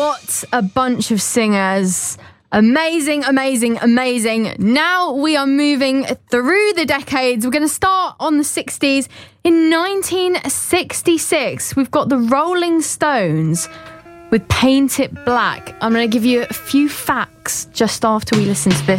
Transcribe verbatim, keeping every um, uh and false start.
What a bunch of singers. Amazing, amazing, amazing. Now we are moving through the decades. We're going to start on the sixties. In nineteen sixty-six, we've got the Rolling Stones with Paint It Black. I'm going to give you a few facts just after we listen to this.